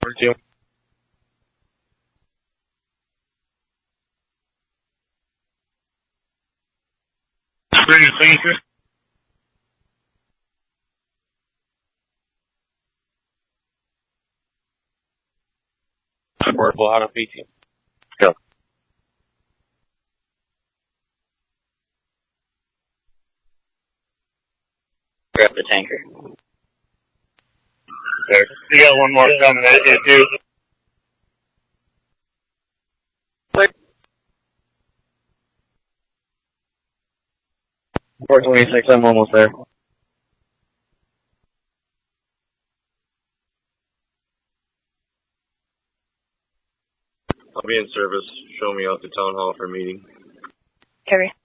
2. Bring your signature. Purple out of PT. Go. Grab the tanker. There. You got one more coming at you, too. 426, I'm almost there. I'll be in service. Show me out to town hall for meeting. Carry.